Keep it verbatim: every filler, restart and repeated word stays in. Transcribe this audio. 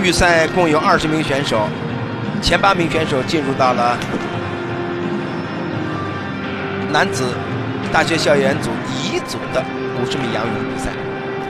预赛共有二十名选手，前八名选手进入到了男子大学校园组乙组的五十米仰泳比赛。